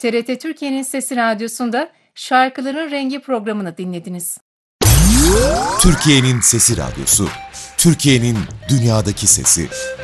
TRT Türkiye'nin Sesi Radyosu'nda Şarkıların Rengi programını dinlediniz. Türkiye'nin Sesi Radyosu, Türkiye'nin dünyadaki sesi.